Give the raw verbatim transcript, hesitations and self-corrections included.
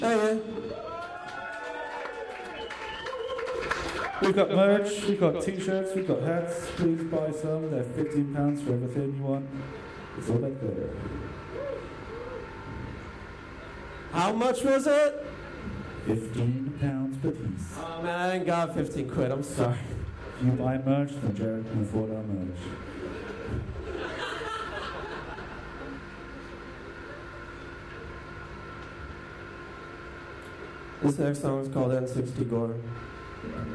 Oh, yeah. We've got merch, we've got t-shirts, we've got hats. Please buy some. They're fifteen pounds for everything you want. It's all back there. How much was it? fifteen pounds per piece. Oh, man, I ain't got fifteen quid. I'm sorry. If you buy merch, then Jared can afford our merch. This next song is called N sixty Gore.